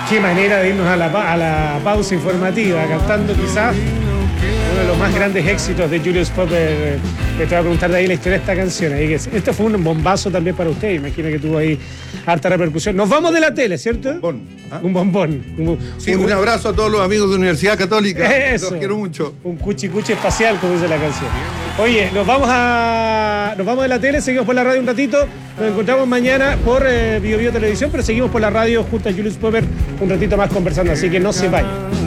Qué manera de irnos a la pausa informativa, cantando quizás uno de los más grandes éxitos de Julius Popper. Te voy a preguntar de ahí la historia de esta canción. Ahí que esto fue un bombazo también para usted. Imagino que tuvo ahí harta repercusión. Nos vamos de la tele, ¿cierto? Un bombón. Un abrazo a todos los amigos de Universidad Católica. Eso. Los quiero mucho. Un cuchi espacial, como dice la canción. Oye, nos vamos de la tele, seguimos por la radio un ratito. Nos encontramos mañana por Bio Televisión, pero seguimos por la radio junto a Julius Popper un ratito más conversando, así que no se vayan.